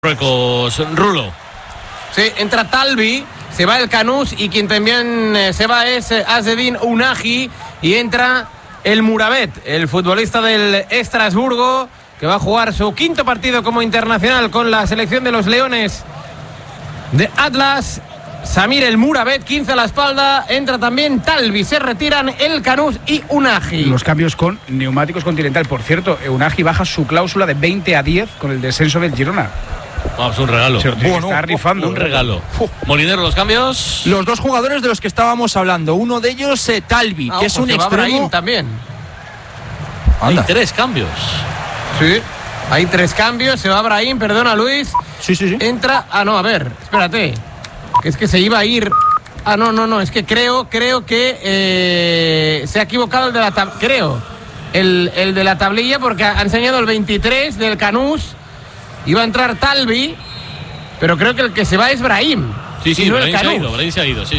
Marruecos, Rulo. Sí, entra Talbi, se va el Canús y quien también se va es Azzedine Ounahi y entra el Mourabet, el futbolista del Estrasburgo, que va a jugar su quinto partido como internacional con la selección de los Leones de Atlas. Samir el Mourabet, 15 a la espalda, entra también Talbi, se retiran el Canús y Ounahi. Los cambios con neumáticos Continental. Por cierto, Ounahi baja su cláusula de 20 a 10 con el descenso del Girona. Vamos, un regalo. Está rifando. Un regalo. Molinero, los cambios. Los dos jugadores de los que estábamos hablando. Uno de ellos, Talbi, que es un extremo. También. Hay 3 cambios. Sí, hay 3 cambios. Se va Brahim, perdona Luis. Sí. Entra. No, a ver, espérate. Es que se iba a ir. No. Es que creo que se ha equivocado el de la tablilla. Creo. El de la tablilla, porque ha enseñado el 23 del Canús. Iba a entrar Talbi, pero creo que el que se va es Brahim. Sí, no, Brahim se ha ido. Sí.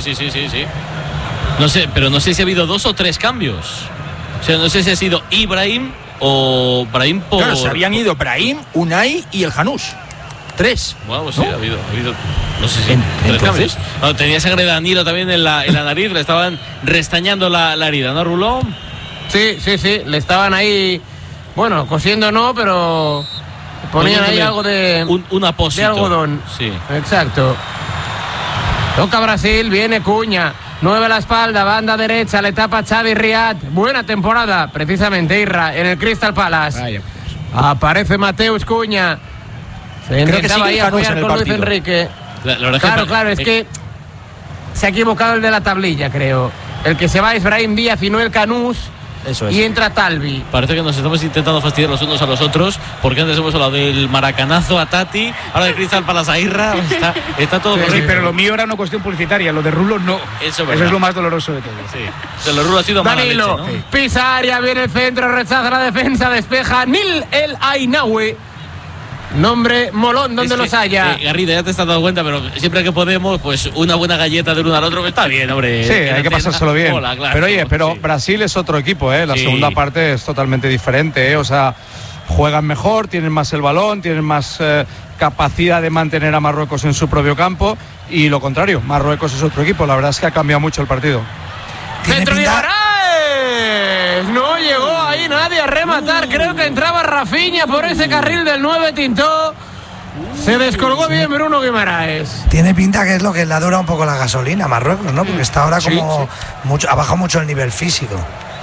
No sé, pero no sé si ha habido 2 o 3 cambios. O sea, no sé si ha sido Ibrahim o Brahim por... Claro, se habían ido Brahim, Unai y el Janús. 3. Bueno, pues sí, ha habido. No sé si 3 cambios. No, tenía sangre de Danilo también en la nariz, le estaban restañando la herida, ¿no, Rulón? Sí, le estaban ahí, bueno, cosiendo no, pero... Ponían ahí algo de un apósito de algodón. Sí. Exacto. Toca Brasil, viene Cuña. 9 a la espalda, banda derecha, le tapa Xavi Riad. Buena temporada, precisamente, Irra, en el Crystal Palace. Aparece Mateus Cuña. Se intentaba ahí apoyar con Luis Enrique. Claro, es que se ha equivocado el de la tablilla, creo. El que se va es Brahim Díaz y no el Canús. Eso es. Y entra Talbi. Parece que nos estamos intentando fastidiar los unos a los otros, porque antes hemos hablado del maracanazo a Tati, ahora de Crystal Palace a Irra. Está todo correcto. Sí, pero lo mío era una cuestión publicitaria, lo de Rulo no. Eso es lo más doloroso de todo. Sí. De los Rulo ha sido Danilo, mala leche, ¿no? Pisa área, viene el centro, rechaza la defensa, despeja Nil El Ainaoui. Nombre molón donde los haya. Garrido, ya te estás dando cuenta, pero siempre que podemos, pues una buena galleta del uno al otro está bien, hombre. Sí, hay que pasárselo bien. Hola, claro, pero oye, sí. Brasil es otro equipo, ¿eh? La segunda parte es totalmente diferente, ¿eh? O sea, juegan mejor, tienen más el balón, tienen más capacidad de mantener a Marruecos en su propio campo, y lo contrario, Marruecos es otro equipo. La verdad es que ha cambiado mucho el partido. Centro de Guimaraes. No llegó ahí nadie a rematar. Creo que entraba Rafinha por ese carril del 9, tintó. Se descolgó bien Bruno Guimaraes. Tiene pinta que es lo que le adora un poco la gasolina a Marruecos, ¿no? Porque está ahora como mucho, ha bajado mucho el nivel físico.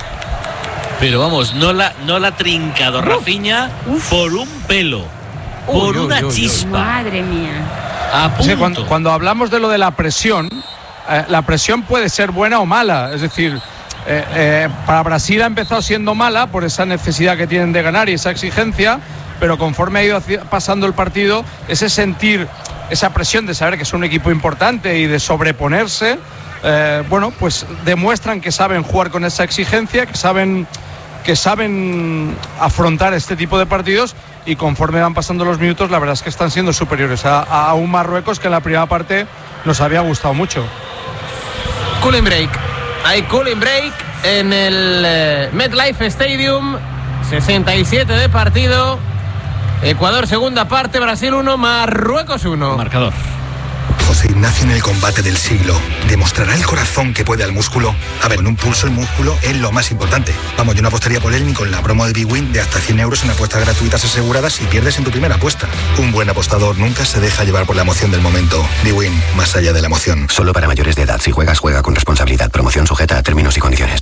Pero vamos, no la ha trincado Rafinha por un pelo, por una chispa. Madre mía. A punto. Sí, cuando hablamos de lo de la presión puede ser buena o mala. Es decir, para Brasil ha empezado siendo mala por esa necesidad que tienen de ganar y esa exigencia, pero conforme ha ido pasando el partido, ese sentir esa presión de saber que es un equipo importante y de sobreponerse, pues demuestran que saben jugar con esa exigencia, que saben afrontar este tipo de partidos, y conforme van pasando los minutos, la verdad es que están siendo superiores a un Marruecos que en la primera parte nos había gustado mucho. Cooling break. Hay cooling break en el MetLife Stadium. 67 de partido. Ecuador segunda parte, Brasil 1, Marruecos 1. Marcador. José Ignacio en el combate del siglo. ¿Demostrará el corazón que puede al músculo? A ver, con un pulso el músculo es lo más importante. Vamos, yo no apostaría por él ni con la promo de bwin de hasta 100 euros en apuestas gratuitas aseguradas si pierdes en tu primera apuesta. Un buen apostador nunca se deja llevar por la emoción del momento. bwin, más allá de la emoción. Solo para mayores de edad. Si juegas, juega con responsabilidad. Promoción sujeta a términos y condiciones.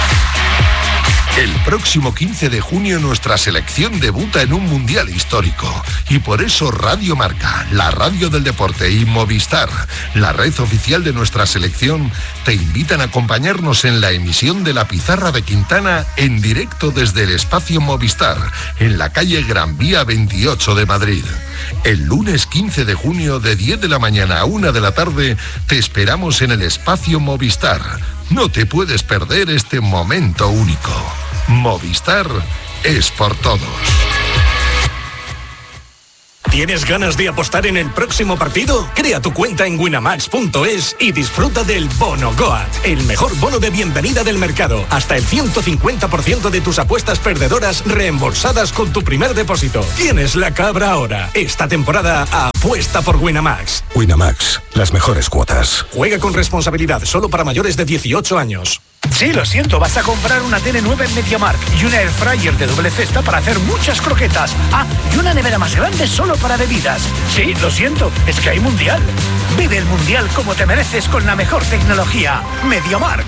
El próximo 15 de junio nuestra selección debuta en un mundial histórico, y por eso Radio Marca, la radio del deporte, y Movistar, la red oficial de nuestra selección, te invitan a acompañarnos en la emisión de La Pizarra de Quintana en directo desde el espacio Movistar, en la calle Gran Vía 28 de Madrid. El lunes 15 de junio de 10 de la mañana a 1 de la tarde te esperamos en el espacio Movistar. No te puedes perder este momento único. Movistar es por todos. ¿Tienes ganas de apostar en el próximo partido? Crea tu cuenta en winamax.es y disfruta del Bono Goat, el mejor bono de bienvenida del mercado. Hasta el 150% de tus apuestas perdedoras reembolsadas con tu primer depósito. Tienes la cabra ahora. Esta temporada apuesta por Winamax. Winamax, las mejores cuotas. Juega con responsabilidad, solo para mayores de 18 años. Sí, lo siento, vas a comprar una tele nueva en MediaMarkt y una airfryer de doble cesta para hacer muchas croquetas. Ah, y una nevera más grande solo para bebidas. Sí, lo siento, es que hay mundial. Vive el mundial como te mereces con la mejor tecnología. MediaMarkt.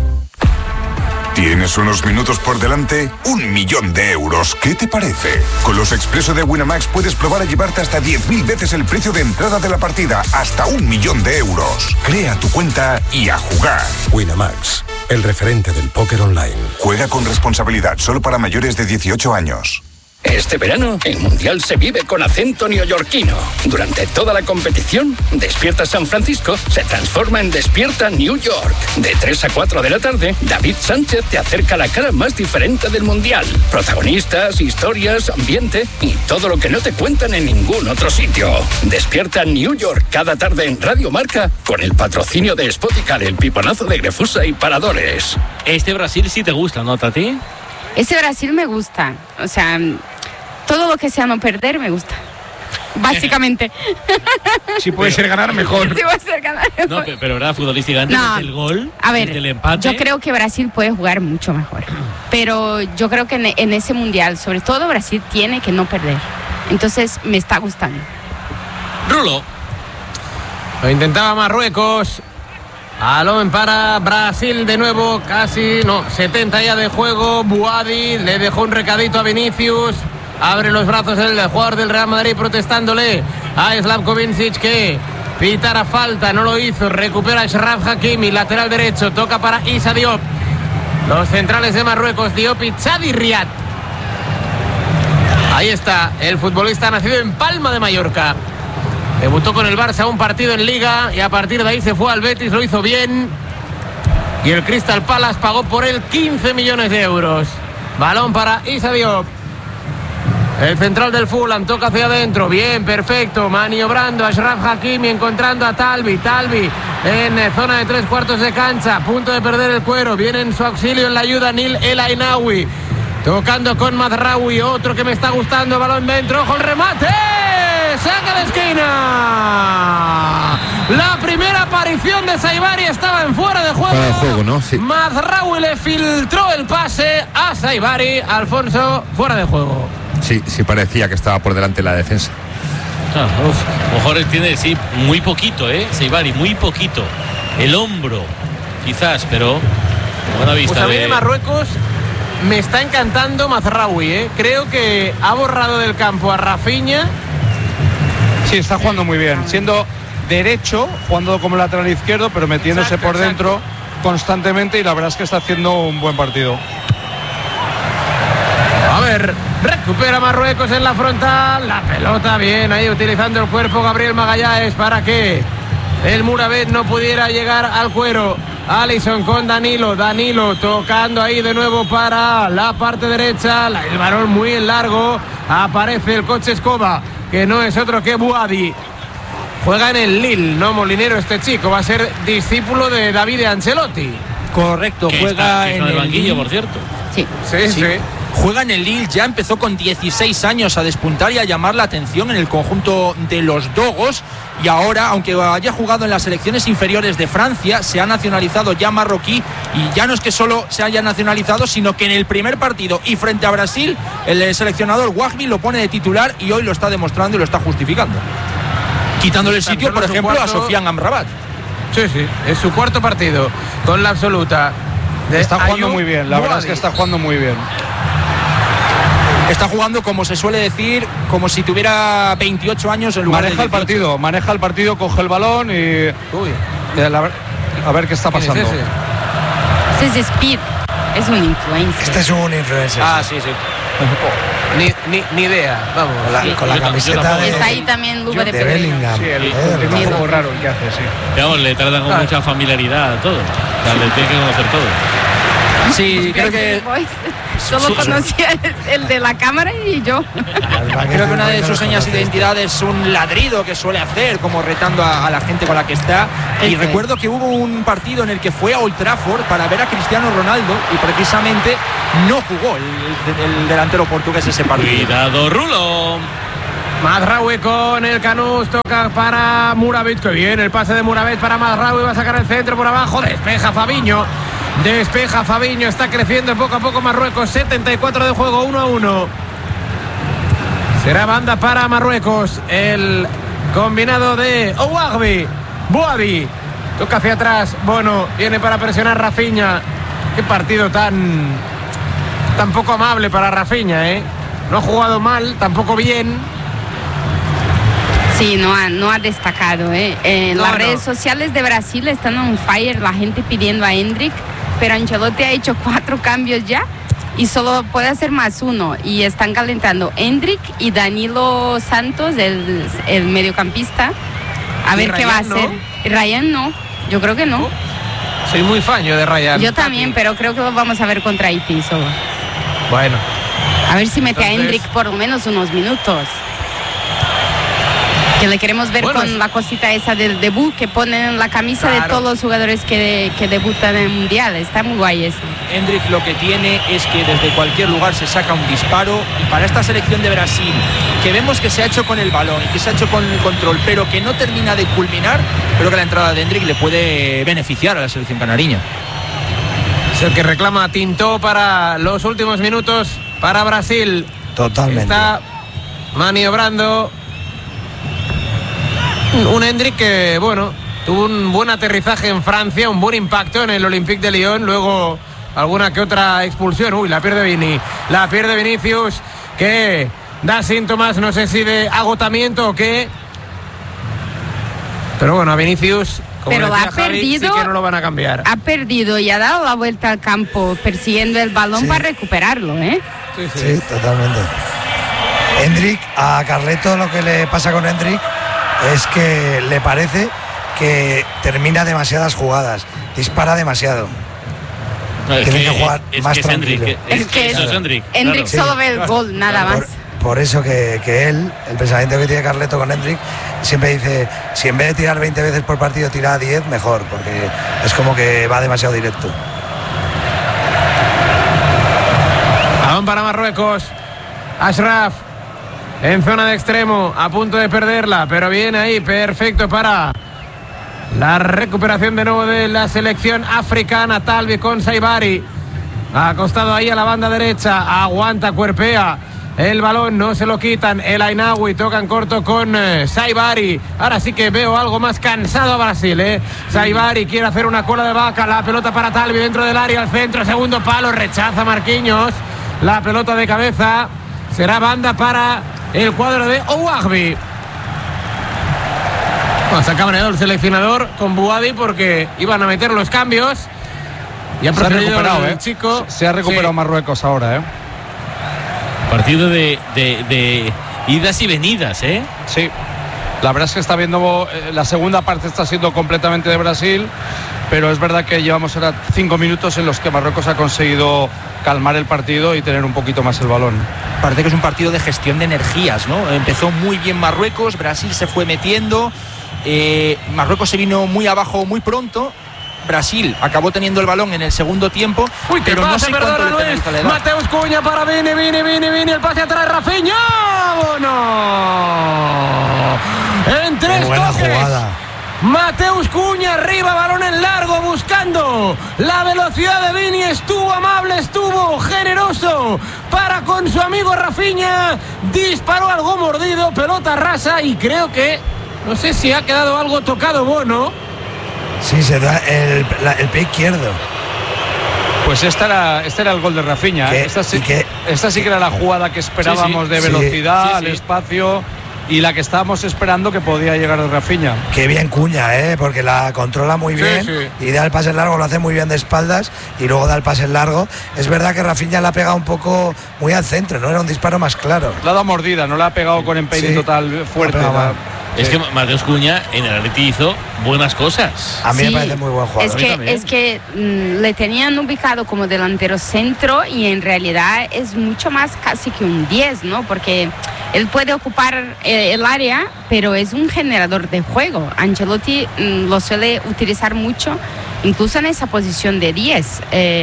¿Tienes unos minutos por delante? 1 millón de euros. ¿Qué te parece? Con los Expreso de Winamax puedes probar a llevarte hasta 10.000 veces el precio de entrada de la partida. Hasta 1 millón de euros. Crea tu cuenta y a jugar. Winamax, el referente del póker online. Juega con responsabilidad, solo para mayores de 18 años. Este verano, el Mundial se vive con acento neoyorquino. Durante toda la competición, Despierta San Francisco se transforma en Despierta New York. De 3 a 4 de la tarde, David Sánchez te acerca la cara más diferente del Mundial. Protagonistas, historias, ambiente y todo lo que no te cuentan en ningún otro sitio. Despierta New York cada tarde en Radio Marca con el patrocinio de Spoticar, el piponazo de Grefusa y Paradores. Este Brasil sí te gusta, ¿no, Tati? Ese Brasil me gusta, o sea, todo lo que sea no perder me gusta, básicamente. Si puede ser ganar, mejor. Sí puede ser ganar mejor. No, pero verdad, futbolísticamente, No, el gol, a ver, el empate. yo creo que Brasil puede jugar mucho mejor, pero yo creo que en ese mundial, sobre todo Brasil, tiene que no perder. Entonces me está gustando. Rulo. Lo intentaba Marruecos. Balón para Brasil de nuevo, 70 ya de juego. Buadi le dejó un recadito a Vinicius. Abre los brazos el jugador del Real Madrid protestándole a Slavkovic que pitara falta, no lo hizo. Recupera Achraf Hakimi, lateral derecho, toca para Issa Diop. Los centrales de Marruecos, Diop y Chadi Riad. Ahí está, el futbolista nacido en Palma de Mallorca. Debutó con el Barça un partido en Liga y a partir de ahí se fue al Betis, lo hizo bien. Y el Crystal Palace pagó por él 15 millones de euros. Balón para Issa Diop. El central del Fulham toca hacia adentro. Bien, perfecto. Maniobrando a Achraf Hakimi, encontrando a Talbi. Talbi en zona de 3/4 de cancha. A punto de perder el cuero. Viene en su auxilio en la ayuda Nil El Ainaoui. Tocando con Mazraoui. Otro que me está gustando. Balón dentro. ¡Ojo el remate! Saca de esquina. La primera aparición de Saibari estaba en fuera de juego. Fuera de juego, ¿no? Sí. Mazraoui le filtró el pase a Saibari. Alfonso, fuera de juego. Sí, sí parecía que estaba por delante la defensa. Mejor tiene, sí, muy poquito, Saibari, muy poquito. El hombro, quizás, pero buena vista. Pues a mí de Marruecos me está encantando Mazraoui, Creo que ha borrado del campo a Rafinha. Sí, está jugando muy bien, siendo derecho, jugando como lateral izquierdo, pero metiéndose por dentro constantemente, y la verdad es que está haciendo un buen partido. A ver, recupera Marruecos en la frontal, la pelota bien ahí utilizando el cuerpo Gabriel Magallanes para que el Mouravet no pudiera llegar al cuero. Alisson con Danilo tocando ahí de nuevo para la parte derecha, el balón muy en largo, aparece el coche Escoba, que no es otro que Buadi. Juega en el Lille, no Molinero este chico, va a ser discípulo de David Ancelotti. Correcto, juega en el banquillo, por cierto. Sí. Juega en el Lille, ya empezó con 16 años a despuntar y a llamar la atención en el conjunto de los Dogos, y ahora, aunque haya jugado en las selecciones inferiores de Francia, se ha nacionalizado ya marroquí, y ya no es que solo se haya nacionalizado, sino que en el primer partido y frente a Brasil, el seleccionador Wahbi lo pone de titular y hoy lo está demostrando y lo está justificando, quitándole el sitio, por ejemplo, a Sofiane Amrabat. Sí, es su cuarto partido con la absoluta. Está jugando muy bien, la verdad es que está jugando muy bien. Está jugando, como se suele decir, como si tuviera 28 años en lugar de 18. Maneja el partido, coge el balón y a ver qué está pasando. Ese es Speed, es un influencer. Este es un influencer. Sí. Ni idea, vamos. Con la camiseta de... Está ahí también Lugo de Bellingham. Sí, el juego raro el que hace, sí. Digamos, le tratan con mucha familiaridad a todos. O sea, le tiene que conocer todo. Sí, creo que solo conocía el de la cámara y yo. Creo que una de sus señas de identidad es un ladrido que suele hacer, como retando a la gente con la que está. Y recuerdo que hubo un partido en el que fue a Old Trafford para ver a Cristiano Ronaldo y precisamente no jugó el delantero portugués ese partido. Cuidado, Rulo. Mazraoui con el Canús, toca para Mourabit, que bien el pase de Mourabit para Mazraoui, va a sacar el centro por abajo, despeja Fabinho, está creciendo poco a poco Marruecos, 74 de juego, 1-1. Será banda para Marruecos, el combinado de Ouagbi, Bouabi, toca hacia atrás, Bono, viene para presionar Rafinha, qué partido tan poco amable para Rafinha, no ha jugado mal, tampoco bien. Sí, no ha destacado. Las redes sociales de Brasil están on fire, la gente pidiendo a Endrick, pero Ancelotti ha hecho 4 cambios ya y solo puede hacer más uno. Y están calentando Endrick y Danilo Santos, el mediocampista. A ver qué va a hacer. Ryan no, yo creo que no. Soy muy fan yo de Ryan. Yo también, pero creo que lo vamos a ver contra Haití solo. Bueno. A ver si mete a Endrick por lo menos unos minutos. Que le queremos ver con la cosita esa del debut que ponen en la camisa de todos los jugadores que debutan en el Mundial. Está muy guay eso. Endrick lo que tiene es que desde cualquier lugar se saca un disparo, y para esta selección de Brasil, que vemos que se ha hecho con el balón y que se ha hecho con el control, pero que no termina de culminar, creo que la entrada de Endrick le puede beneficiar a la selección canariña. Es el que reclama Tintó para los últimos minutos para Brasil. Totalmente. Está maniobrando un Endrick que, bueno, tuvo un buen aterrizaje en Francia, un buen impacto en el Olympique de Lyon, luego alguna que otra expulsión. Uy, la pierde Vinicius, que da síntomas, no sé si de agotamiento o qué. Pero bueno, a Vinicius, como pero decía ha perdido, sí que no lo van a cambiar. Ha perdido y ha dado la vuelta al campo persiguiendo el balón para recuperarlo, Sí, totalmente. Endrick, a Carleto lo que le pasa con Endrick es que le parece que termina demasiadas jugadas, dispara demasiado. No, tiene que jugar más que tranquilo. Endrick solo ve el gol, nada más. Por eso que él, el pensamiento que tiene Carleto con Endrick, siempre dice, si en vez de tirar 20 veces por partido tira 10, mejor, porque es como que va demasiado directo. Balón para Marruecos. Ashraf en zona de extremo, a punto de perderla, pero bien ahí, perfecto para la recuperación de nuevo de la selección africana. Talvi con Saibari, acostado ahí a la banda derecha, aguanta, cuerpea el balón, no se lo quitan. El Ainawi toca en corto con Saibari. Ahora sí que veo algo más cansado a Brasil, Saibari quiere hacer una cola de vaca, la pelota para Talvi dentro del área, al centro, segundo palo, rechaza Marquinhos, la pelota de cabeza, será banda para el cuadro de Ouagbi. Bueno, se ha cabreado el seleccionador con Bouabi porque iban a meter los cambios y ha procedido el chico. Se ha recuperado Marruecos ahora, Partido de idas y venidas, Sí. La verdad es que está viendo, la segunda parte está siendo completamente de Brasil, pero es verdad que llevamos ahora 5 minutos en los que Marruecos ha conseguido calmar el partido y tener un poquito más el balón. Parece que es un partido de gestión de energías, ¿no? Empezó muy bien Marruecos, Brasil se fue metiendo, Marruecos se vino muy abajo muy pronto, Brasil acabó teniendo el balón en el segundo tiempo. Uy, pero no sé cuánto le penaliza la edad. Mateus Cunha para Vini, el pase atrás, Rafinha, ¡no! En 3 toques. Mateus Cunha arriba, balón en largo, buscando la velocidad de Vini. Estuvo amable, estuvo generoso para con su amigo Rafinha. Disparó algo mordido, pelota rasa, y creo que, no sé si ha quedado algo tocado Bono. Sí, se da el pie izquierdo. Pues este era el gol de Rafinha. Esta sí que era la jugada que esperábamos, de velocidad, al espacio, y la que estábamos esperando que podía llegar de Rafinha. Qué bien Cunha, porque la controla muy bien y da el pase largo, lo hace muy bien de espaldas y luego da el pase largo. Es verdad que Rafinha la ha pegado un poco muy al centro, no era un disparo más claro. La ha dado mordida, no la ha pegado con empeño total fuerte. Es que Mateus Cunha en el Atleti hizo buenas cosas. A mí me parece muy buen jugador. Es que le tenían ubicado como delantero centro y en realidad es mucho más casi que un 10, ¿no? Porque él puede ocupar el área, pero es un generador de juego. Ancelotti lo suele utilizar mucho, incluso en esa posición de 10.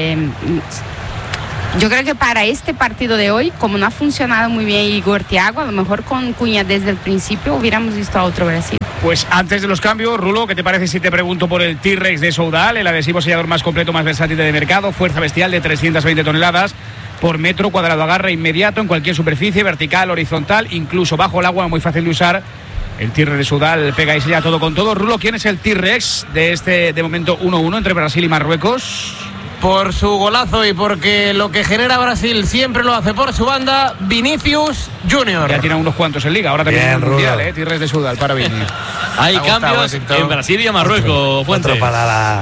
Yo creo que para este partido de hoy, como no ha funcionado muy bien Igor Thiago, a lo mejor con Cunha desde el principio hubiéramos visto a otro Brasil. Pues antes de los cambios, Rulo, ¿qué te parece si te pregunto por el T-Rex de Soudal, el adhesivo sellador más completo, más versátil de mercado, fuerza bestial de 320 toneladas por metro cuadrado, agarre inmediato en cualquier superficie, vertical, horizontal, incluso bajo el agua, muy fácil de usar. El T-Rex de Soudal pega y sella todo con todo. Rulo, ¿quién es el T-Rex de este, de momento, 1-1 entre Brasil y Marruecos? Por su golazo y porque lo que genera Brasil siempre lo hace por su banda, Vinicius Junior. Ya tiene unos cuantos en Liga, ahora también en el Mundial, T-Rex de Soudal para Vini. Hay cambios en Brasil y en Marruecos, Fuentes. Otro para la...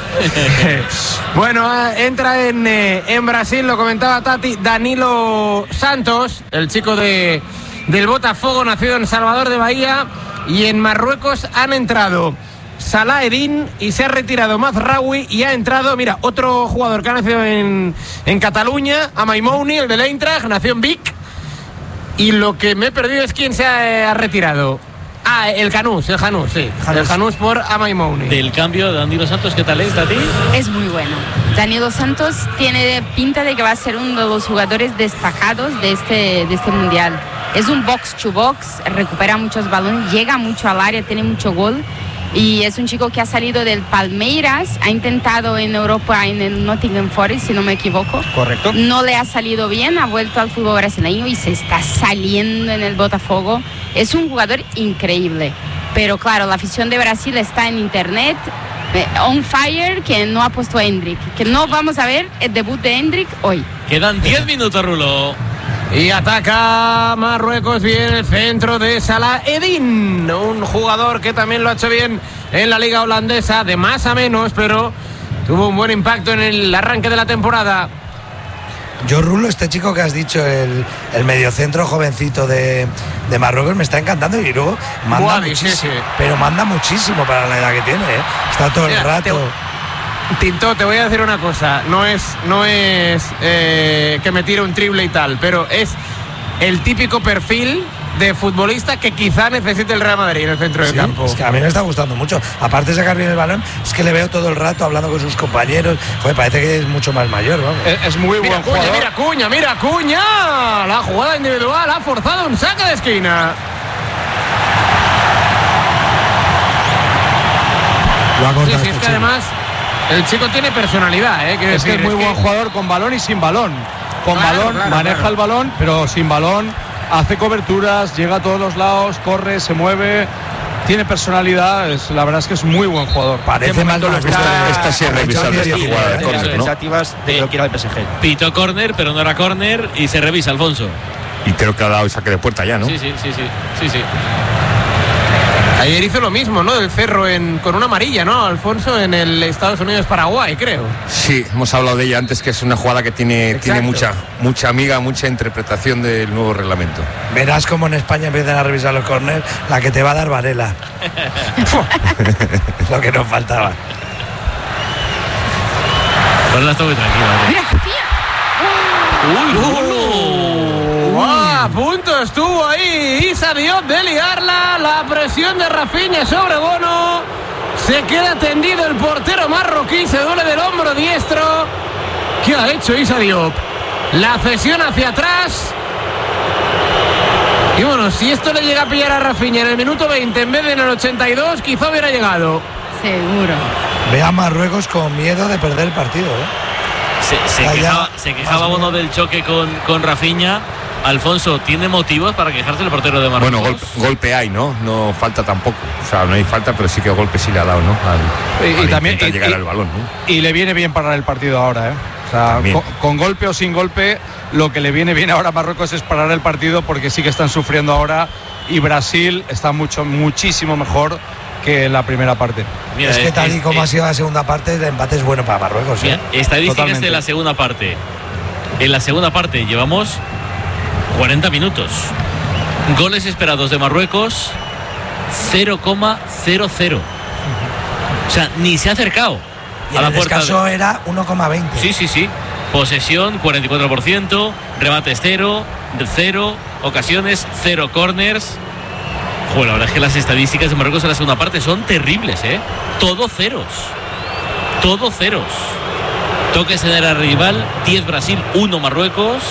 Bueno, entra en Brasil, lo comentaba Tati, Danilo Santos, el chico del Botafogo, nacido en Salvador de Bahía, y en Marruecos han entrado Salah Eddin y se ha retirado Mazraoui y ha entrado, mira, otro jugador que ha nacido en Cataluña, Amaimouni, el del Eintracht, nació en Vic, y lo que me he perdido es quién se ha retirado. El Janús, sí. El Janús por Amaimouni. Del cambio de Danilo Santos, ¿qué tal es, Tati? Es muy bueno. Danilo Santos tiene pinta de que va a ser uno de los jugadores destacados de este mundial. Es un box to box, recupera muchos balones, llega mucho al área, tiene mucho gol. Y es un chico que ha salido del Palmeiras, ha intentado en Europa en el Nottingham Forest, si no me equivoco. Correcto. No le ha salido bien, ha vuelto al fútbol brasileño y se está saliendo en el Botafogo. Es un jugador increíble. Pero claro, la afición de Brasil está en internet, on fire, que no ha puesto a Endrick. Que no vamos a ver el debut de Endrick hoy. Quedan 10 minutos, Rulo. Y ataca Marruecos, bien el centro de Salah Eddin, un jugador que también lo ha hecho bien en la liga holandesa, de más a menos, pero tuvo un buen impacto en el arranque de la temporada. Yo, Rulo, este chico que has dicho, el mediocentro jovencito de Marruecos, me está encantando y luego manda muchísimo, sí. Pero manda muchísimo para la edad que tiene, ¿eh? Está todo el rato... Tinto, te voy a decir una cosa, no es que me tire un triple y tal, pero es el típico perfil de futbolista que quizá necesite el Real Madrid en el centro del campo. Es que a mí me está gustando mucho, aparte de sacar bien el balón, es que le veo todo el rato hablando con sus compañeros. Joder, parece que es mucho más mayor, vamos. Es muy buen jugador. Mira Cunha, la jugada individual ha forzado un saque de esquina. Lo ha cortado, sí, es que además el chico tiene personalidad, es que es muy buen jugador con balón y sin balón. Con balón maneja el balón, pero sin balón hace coberturas, llega a todos los lados, corre, se mueve, tiene personalidad. La verdad es que es muy buen jugador. Parece más esta sí es revisable, esta jugada de córner, ¿no? Expectativas de lo que era el PSG. Pitó córner, pero no era córner y se revisa, Alfonso. Y creo que ha dado el saque de puerta ya, ¿no? Sí. Ayer hizo lo mismo, ¿no? Del Cerro con una amarilla, ¿no? Alfonso, en el Estados Unidos-Paraguay, creo. Sí, hemos hablado de ella antes, que es una jugada que tiene mucha amiga, mucha interpretación del nuevo reglamento. Verás cómo en España empiezan a revisar los córner, la que te va a dar Varela. Lo que nos faltaba. Varela está muy tranquilo. A punto estuvo ahí Issa Diop de liarla, la presión de Rafinha sobre Bono, se queda tendido el portero marroquí, se duele del hombro diestro. ¿Qué ha hecho Issa Diop? La cesión hacia atrás. Y bueno, si esto le llega a pillar a Rafinha en el minuto 20 en vez de en el 82, quizá hubiera llegado. Seguro. Ve a Marruecos con miedo de perder el partido, Se quejaba Bono del choque con Rafinha. Alfonso, ¿tiene motivos para quejarse el portero de Marruecos? Bueno, golpe hay, ¿no? No falta tampoco. O sea, no hay falta, pero sí que golpe sí le ha dado, ¿no? Y también llegar al balón, ¿no? Y le viene bien parar el partido ahora, ¿eh? O sea, con golpe o sin golpe, lo que le viene bien ahora a Marruecos es parar el partido, porque sí que están sufriendo ahora y Brasil está muchísimo mejor que en la primera parte. Mira, es que tal y como ha sido la segunda parte, el empate es bueno para Marruecos. Mira, estadísticas de la segunda parte. En la segunda parte llevamos 40 minutos. Goles esperados de Marruecos, 0,00. O sea, ni se ha acercado y a la el puerta. descanso era 1,20. Sí. Posesión, 44%. Remates 0. Ocasiones, 0 corners. Joder, la verdad es que las estadísticas de Marruecos en la segunda parte son terribles, ¿eh? Todo ceros. Toques en el rival, 10 Brasil, 1 Marruecos.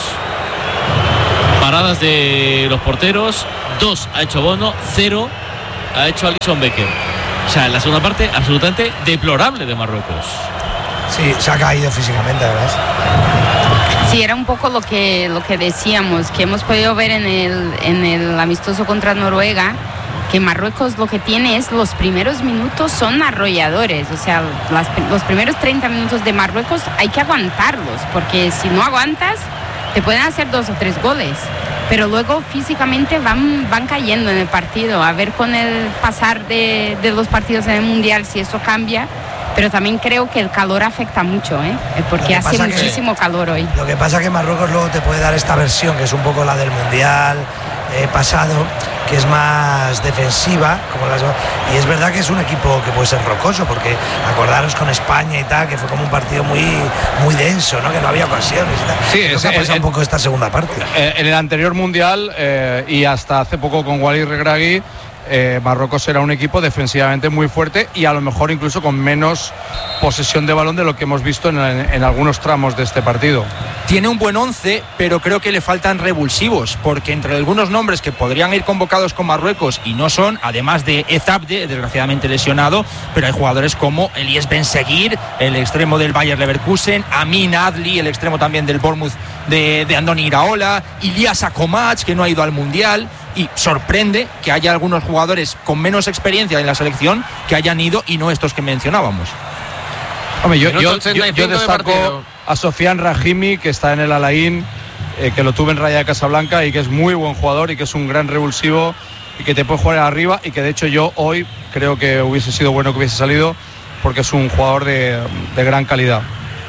Paradas de los porteros, 2 ha hecho Bono, 0 ha hecho Alisson Becker. O sea, en la segunda parte absolutamente deplorable de Marruecos. Sí, se ha caído físicamente, además. Sí, era un poco lo que decíamos, que hemos podido ver en el amistoso contra Noruega, que Marruecos lo que tiene es los primeros minutos son arrolladores. O sea, los primeros 30 minutos de Marruecos hay que aguantarlos, porque si no aguantas te pueden hacer 2 o 3 goles, pero luego físicamente van cayendo en el partido. A ver con el pasar de los partidos en el Mundial si eso cambia. Pero también creo que el calor afecta mucho, porque hace muchísimo calor hoy. Lo que pasa es que Marruecos luego te puede dar esta versión, que es un poco la del Mundial pasado, que es más defensiva, y es verdad que es un equipo que puede ser rocoso, porque acordaros con España y tal, que fue como un partido muy, muy denso, ¿no? Que no había ocasiones y tal. Sí, es un poco esta segunda parte. En el anterior Mundial y hasta hace poco con Walid Regragui, Marruecos era un equipo defensivamente muy fuerte y a lo mejor incluso con menos posesión de balón de lo que hemos visto en algunos tramos de este partido. Tiene un buen 11, pero creo que le faltan revulsivos, porque entre algunos nombres que podrían ir convocados con Marruecos y no son, además de Ezabde, desgraciadamente lesionado, pero hay jugadores como Elies Ben Seguir, el extremo del Bayer Leverkusen, Amin Adli, el extremo también del Bournemouth de Andoni Iraola, Ilias Akomach, que no ha ido al Mundial. Y sorprende que haya algunos jugadores con menos experiencia en la selección que hayan ido y no estos que mencionábamos. Hombre, yo destaco a Sofian Rahimi, que está en el Al-Ain, que lo tuve en Raja de Casablanca y que es muy buen jugador y que es un gran revulsivo y que te puede jugar arriba, y que de hecho yo hoy creo que hubiese sido bueno que hubiese salido, porque es un jugador de gran calidad.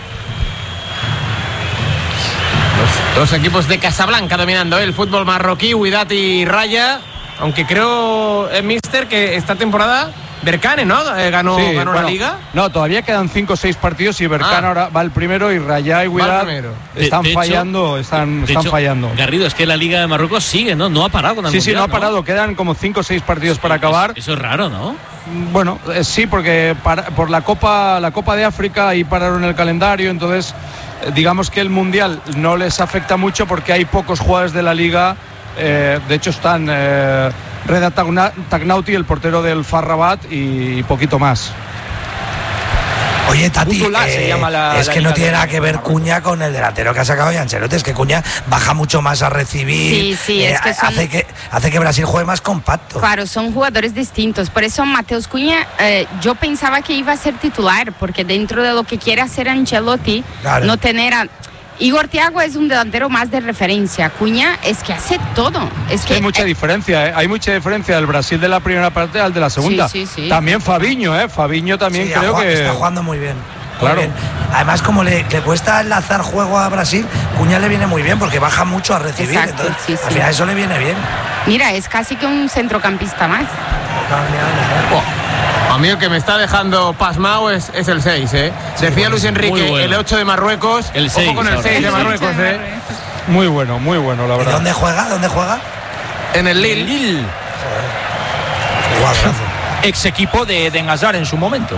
Los equipos de Casablanca dominando el fútbol marroquí, Wydad y Raya, aunque creo, mister, que esta temporada Berkane, ¿no? Ganó la Liga. No, todavía quedan 5 o 6 partidos y Berkane ahora va el primero y Raya y Wydad están fallando. Están fallando. Garrido, es que la Liga de Marruecos sigue, ¿no? No ha parado con el Mundial, no ha parado. Quedan como 5 o 6 partidos para acabar. Eso es raro, ¿no? Bueno, sí, porque por la Copa de África ahí pararon el calendario, entonces digamos que el Mundial no les afecta mucho porque hay pocos jugadores de la Liga. De hecho están Reda Tagnauti, el portero del FAR Rabat, y poquito más. Oye, Tati, se llama es que no tiene nada que ver Cuña con el delantero que ha sacado ya Ancelotti. Es que Cuña baja mucho más a recibir. Sí, es que hace que Brasil juegue más compacto. Claro, son jugadores distintos. Por eso Mateus Cuña, yo pensaba que iba a ser titular, porque dentro de lo que quiere hacer Ancelotti, claro, no tener a... Igor Thiago es un delantero más de referencia. Cuña es que hace todo. Es que hay mucha diferencia, Hay mucha diferencia del Brasil de la primera parte al de la segunda. Sí. También Fabinho, Fabinho también creo que está jugando muy bien. Claro. Muy bien. Además, como le cuesta enlazar juego a Brasil, Cuña le viene muy bien porque baja mucho a recibir. Exacto, entonces, al final eso le viene bien. Mira, es casi que un centrocampista más. A mí el que me está dejando pasmado es el 6, Decía Luis Enrique, bueno. El 8 de Marruecos. El 6, ojo con el 6 de Marruecos, Muy bueno, la verdad. ¿Y dónde juega? En el Lille. Ex equipo de Engasar en su momento.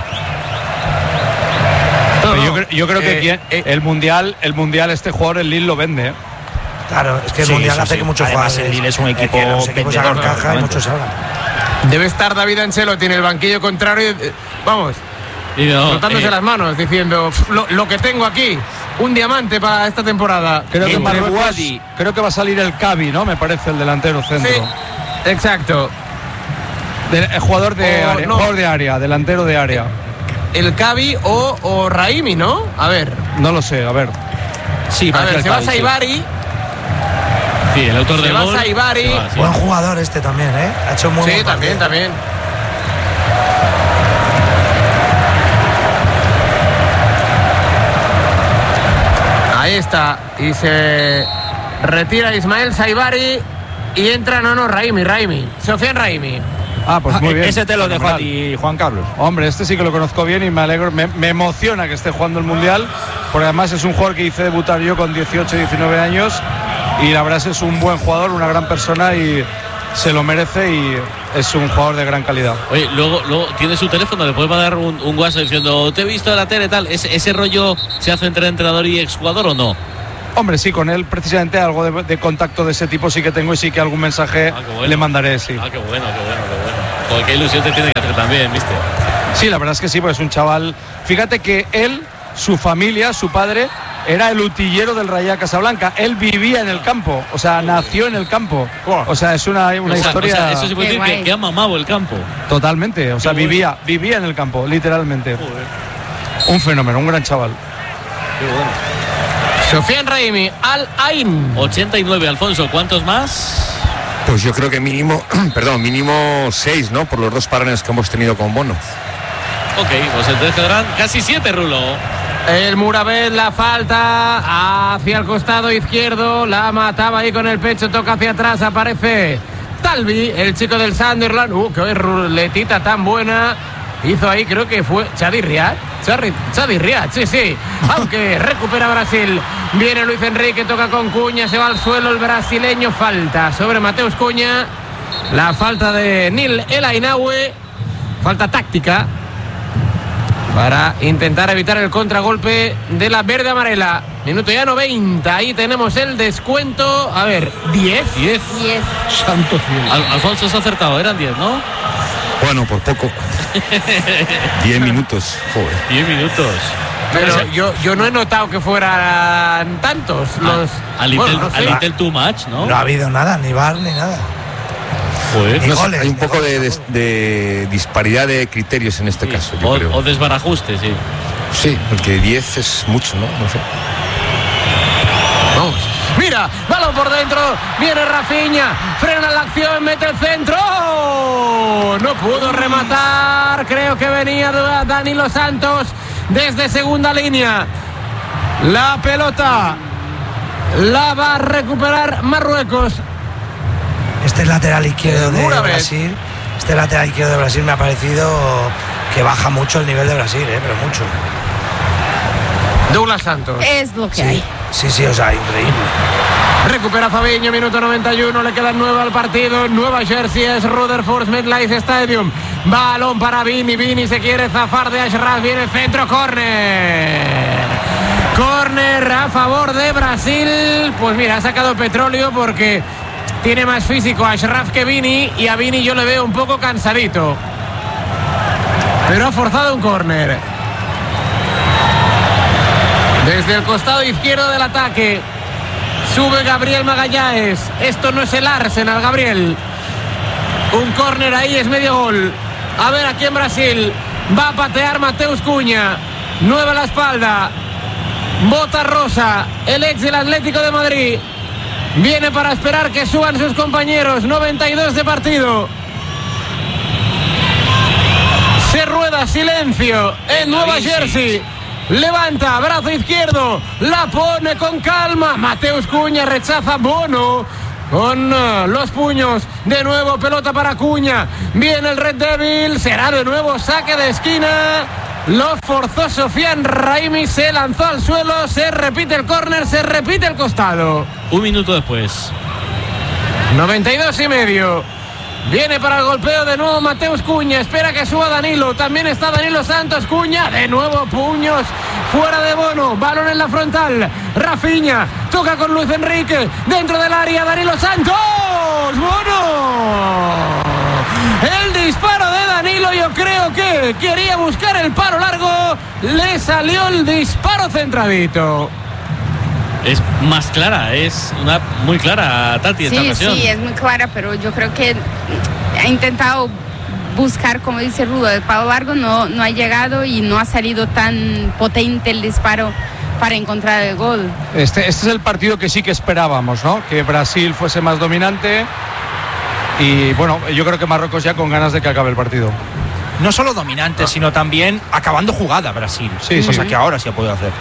Yo creo que el mundial este jugador, el Lille, lo vende. Claro, es que el mundial hace que muchos jugadores. Además, el Lille es un equipo vendedor, hagan caja y muchos salgan. Debe estar David Ancelotti en el banquillo contrario, vamos, frotándose las manos, diciendo lo que tengo aquí, un diamante para esta temporada. Creo que va a salir el Cavi, ¿no? Me parece, el delantero centro. Sí, exacto. Jugador de área, delantero de área. El Cavi o Rahimi, ¿no? A ver. No lo sé, a ver. Sí, a ver, se va a Saibari. Sí, el autor del gol. Saibari. Buen jugador este también, Ha hecho muy buen partido. también. Ahí está. Y se retira Ismael Saibari y entra Rahimi. Sofian Rahimi. Ah, pues muy bien. Ese te lo dejo a ti, Juan Carlos. Hombre, este sí que lo conozco bien y me alegro, me emociona que esté jugando el Mundial, porque además es un jugador que hice debutar yo con 18, 19 años y la verdad es un buen jugador, una gran persona y se lo merece y es un jugador de gran calidad. Oye, luego tiene su teléfono, le puedes mandar un WhatsApp diciendo, te he visto en la tele, tal. ¿Ese rollo se hace entre entrenador y exjugador o no? Hombre, sí, con él precisamente algo de contacto de ese tipo sí que tengo y sí que algún mensaje le mandaré, sí. Ah, qué bueno. Joder, qué ilusión te tiene que hacer también, ¿viste? Sí, la verdad es que sí, pues es un chaval. Fíjate que él, su familia, su padre, era el utillero del Rayo Casablanca. Él vivía en el campo, o sea, nació en el campo. O sea, es una historia. O sea, eso se puede decir que ha mamado el campo. Totalmente, o sea, vivía en el campo, literalmente. Joder. Un fenómeno, un gran chaval. Qué bueno. Sofian Raimi, Al Ain. 89, Alfonso, ¿cuántos más? Pues yo creo que mínimo 6, ¿no? Por los 2 parones que hemos tenido con Bono. Ok, pues entonces quedarán casi 7, Rulo. El Muravet, la falta hacia el costado izquierdo, la mataba ahí con el pecho, toca hacia atrás, aparece Talvi, el chico del Sunderland. Qué ruletita tan buena. Hizo ahí, creo que fue Chadi Riad, sí. Aunque recupera Brasil. Viene Luis Enrique, toca con Cuña, se va al suelo el brasileño. Falta sobre Mateus Cuña. La falta de Nil El Ainaoue. Falta táctica para intentar evitar el contragolpe de la verde amarela. Minuto ya 90. Ahí tenemos el descuento. A ver, 10. Santo cielo. Alfonso se ha acertado, eran 10, ¿no? Bueno, por poco. 10 minutos, joder. 10 minutos. Pero yo no he notado que fueran tantos los. A little too much, ¿no? No ha habido nada, ni bar ni nada. Joder. Ni goles, hay un poco de disparidad de criterios en este caso, yo creo. O desbarajuste, sí. Sí, porque 10 es mucho, ¿no? No sé. Vamos. Mira, balón por dentro, viene Rafinha, frena la acción, mete el centro. No pudo rematar, creo que venía Danilo Santos desde segunda línea. La pelota la va a recuperar Marruecos. Este lateral izquierdo de Brasil, me ha parecido que baja mucho el nivel de Brasil, pero mucho. Douglas Santos. Es lo que hay. Sí, o sea, increíble. Recupera Fabinho, minuto 91, le quedan 9 al partido. Nueva Jersey, es Rutherford MetLife Stadium. Balón para Vini se quiere zafar de Ashraf, viene el centro, córner a favor de Brasil. Pues mira, ha sacado petróleo porque tiene más físico a Ashraf que Vini, y a Vini yo le veo un poco cansadito, pero ha forzado un córner desde el costado izquierdo del ataque. Sube Gabriel Magallanes. Esto no es el Arsenal, Gabriel. Un córner ahí es medio gol. A ver aquí en Brasil. Va a patear Mateus Cuña. 9 a la espalda. Bota Rosa, el ex del Atlético de Madrid. Viene para esperar que suban sus compañeros. 92 de partido. Se rueda, silencio en Nueva Jersey. Levanta, brazo izquierdo, la pone con calma. Mateus Cuña rechaza Bono con los puños. De nuevo pelota para Cuña. Viene el Red Devil, será de nuevo saque de esquina. Lo forzó Sofian Raimi, se lanzó al suelo, se repite el córner, se repite el costado. Un minuto después. 92 y medio. Viene para el golpeo de nuevo Mateus Cuña. Espera que suba Danilo. También está Danilo Santos. Cuña. De nuevo puños. Fuera de Bono. Balón en la frontal. Rafinha. Toca con Luis Enrique. Dentro del área. Danilo Santos. Bono. El disparo de Danilo. Yo creo que quería buscar el paro largo. Le salió el disparo centradito. Es más clara, es una muy clara, Tati, esta ocasión. Sí, es muy clara, pero yo creo que ha intentado buscar, como dice Rudo, el palo largo, no ha llegado y no ha salido tan potente el disparo para encontrar el gol. Este es el partido que sí que esperábamos, ¿no? Que Brasil fuese más dominante y bueno, yo creo que Marruecos ya con ganas de que acabe el partido. No solo dominante, sino también acabando jugada Brasil. Sí, cosa que ahora sí ha podido hacer.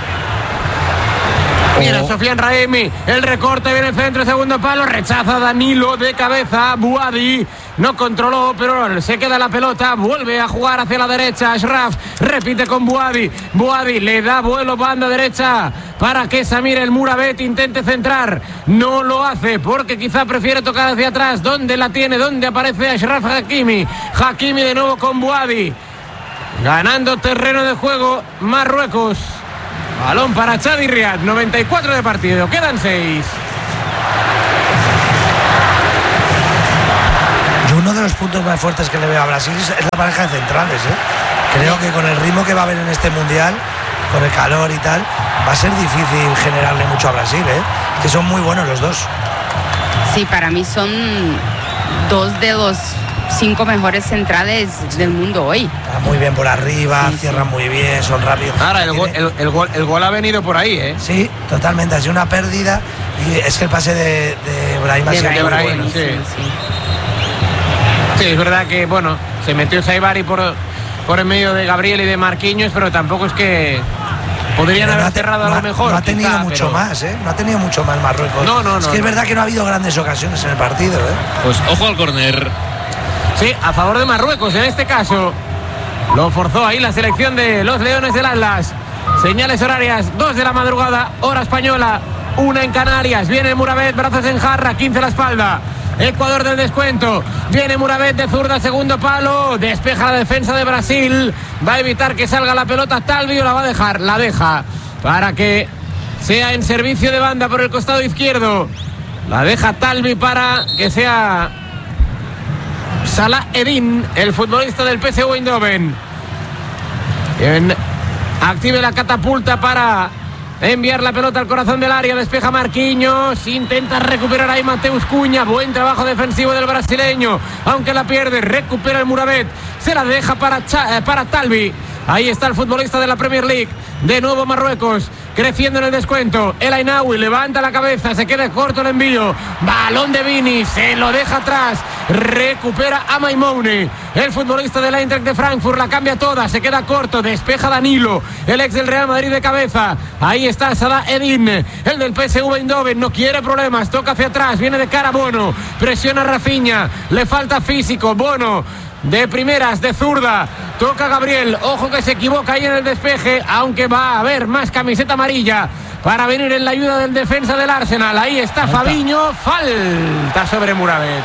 Mira, Sofian Raimi, el recorte, viene el centro, segundo palo, rechaza Danilo de cabeza, Buadi, no controló, pero se queda la pelota, vuelve a jugar hacia la derecha. Ashraf repite con Bouadi. Bouadi le da vuelo banda derecha para que Samir El Mourabet intente centrar. No lo hace porque quizá prefiere tocar hacia atrás. ¿Dónde la tiene? ¿Dónde aparece Ashraf Hakimi? Hakimi de nuevo con Bouadi. Ganando terreno de juego Marruecos. Balón para Chadi Riad. 94 de partido. Quedan 6. Y uno de los puntos más fuertes que le veo a Brasil es la pareja de centrales, ¿eh? Creo que con el ritmo que va a haber en este mundial, con el calor y tal, va a ser difícil generarle mucho a Brasil, ¿eh? Que son muy buenos los dos. Sí, para mí son 2 de los 5 mejores centrales del mundo hoy. Está muy bien por arriba, cierran muy bien, son rápidos. Ahora, el gol ha venido por ahí, ¿eh? Sí, totalmente. Ha sido una pérdida y es que el pase de Brahim ha sido muy bueno. Sí, es verdad que, bueno, se metió Saibari por en medio de Gabriel y de Marquinhos, pero tampoco es que podrían haber cerrado a lo mejor. No ha tenido mucho más, ¿eh? No ha tenido mucho más Marruecos. Es que es verdad que no ha habido grandes ocasiones en el partido, ¿eh? Pues ojo al córner. Sí, a favor de Marruecos en este caso. Lo forzó ahí la selección de los Leones del Atlas. Señales horarias, 2 de la madrugada, hora española, 1 en Canarias. Viene Mourabet, brazos en jarra, 15 a la espalda. Ecuador del descuento. Viene Mourabet de zurda, segundo palo. Despeja la defensa de Brasil. Va a evitar que salga la pelota. Talvi o la va a dejar. La deja para que sea en servicio de banda por el costado izquierdo. La deja Talvi para que sea Salah Eddin, el futbolista del PSV Eindhoven. Active la catapulta para enviar la pelota al corazón del área. Despeja Marquinhos, intenta recuperar ahí Mateus Cunha. Buen trabajo defensivo del brasileño, aunque la pierde. Recupera el Mourabet, se la deja para Talvi. Ahí está el futbolista de la Premier League. De nuevo Marruecos creciendo en el descuento. El Ainaoui levanta la cabeza, se queda corto el envío. Balón de Vini, se lo deja atrás. Recupera a Maimoune, el futbolista del Eintracht de Frankfurt. La cambia toda, se queda corto. Despeja Danilo, el ex del Real Madrid de cabeza. Ahí está Salah Eddin, el del PSV Eindhoven. No quiere problemas, toca hacia atrás, viene de cara Bono. Presiona Rafinha, le falta físico. Bono de primeras, de zurda, toca Gabriel. Ojo que se equivoca ahí en el despeje, aunque va a haber más camiseta amarilla para venir en la ayuda del defensa del Arsenal. Ahí está Fabinho, falta sobre Mourabet.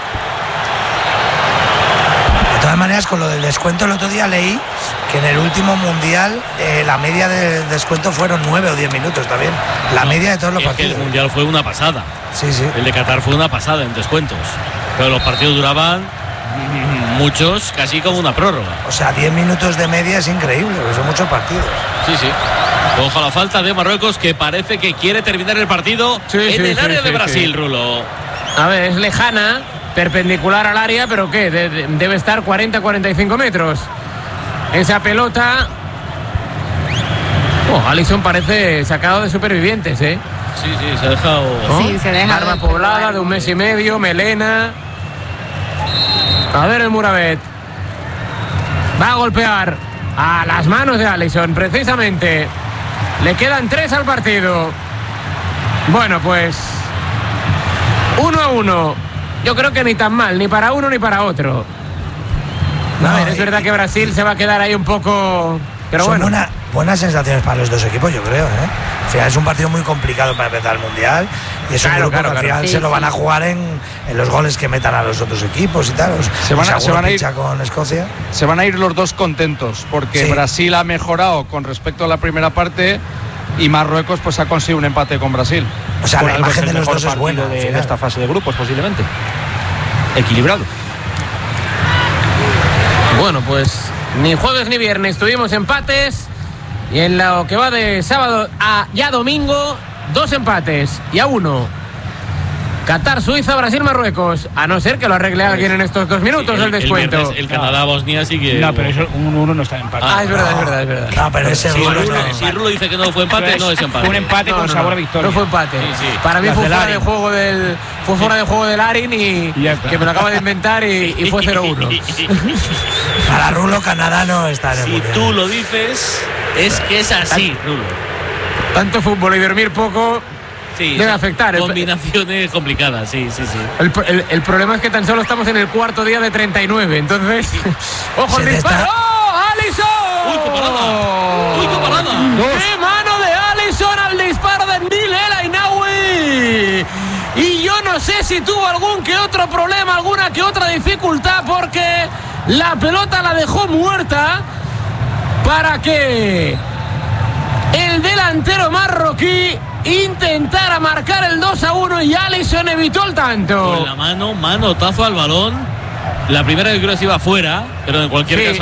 De todas maneras, con lo del descuento, el otro día leí que en el último mundial la media de descuento fueron 9 o 10 minutos también. La media de todos los partidos. El mundial fue una pasada. Sí, sí. El de Qatar fue una pasada en descuentos. Pero los partidos duraban muchos, casi como una prórroga. O sea, 10 minutos de media es increíble, porque son muchos partidos. Sí, sí. Ojo a la falta de Marruecos, que parece que quiere terminar el partido en el área de Brasil, Rulo. A ver, es lejana, perpendicular al área, pero ¿qué? Debe estar 40-45 metros. Esa pelota... Alisson parece sacado de Supervivientes, ¿eh? Sí, sí, se ha dejado... Sí, se deja. Barba poblada de 1 mes y medio, melena... A ver el Mourabet. Va a golpear a las manos de Alisson, precisamente. Le quedan 3 al partido. Bueno, pues 1-1. Yo creo que ni tan mal, ni para uno ni para otro. A ver, es verdad que Brasil se va a quedar ahí un poco... Pero son bueno. Buenas sensaciones para los dos equipos, yo creo, ¿eh? Al final es un partido muy complicado para empezar el Mundial y es un grupo que al final se lo van a jugar en los goles que metan a los otros equipos y tal. Se van a ir con Escocia. Se van a ir los dos contentos porque Brasil ha mejorado con respecto a la primera parte y Marruecos pues ha conseguido un empate con Brasil. O sea, la imagen de los dos es buena de esta fase de grupos posiblemente. Equilibrado. Bueno, pues ni jueves ni viernes tuvimos empates. Y en lo que va de sábado a ya domingo, 2 empates y a 1. Qatar, Suiza, Brasil, Marruecos. A no ser que lo arregle alguien en estos 2 minutos del descuento. El Canadá, Bosnia sí que... No, pero eso 1-1 no está en empate. Es verdad. No, pero ese si Rulo dice que no fue empate, no es empate. Fue un empate con sabor a victoria. No fue empate. Sí. Para mí fue fuera de juego del Arin y que me lo acaba de inventar y fue 0-1. Para Rulo, Canadá no está en el mundial. Si tú lo dices, es que es así, Rulo. Tanto fútbol y dormir poco. debe afectar. Combinaciones complicadas, sí. El problema es que tan solo estamos en el cuarto día de 39, entonces... ¡Ojo, el disparo! ¡Alisson! ¡Uy, qué parada! ¡Qué mano de Alisson al disparo de Nil El Ainaoui! Y yo no sé si tuvo algún que otro problema, alguna que otra dificultad, porque la pelota la dejó muerta para que el delantero marroquí intentara marcar el 2-1 y Alisson evitó el tanto. Con la mano, manotazo al balón. La primera que creo que se iba afuera, pero en cualquier caso